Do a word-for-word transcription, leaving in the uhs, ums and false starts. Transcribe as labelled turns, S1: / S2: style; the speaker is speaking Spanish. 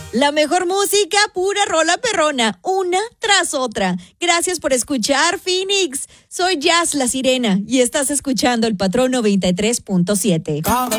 S1: La mejor música, pura rola perrona, una tras otra. Gracias por escuchar, Phoenix. Soy Jazz la Sirena y estás escuchando El Patrón noventa y tres punto siete.
S2: Cada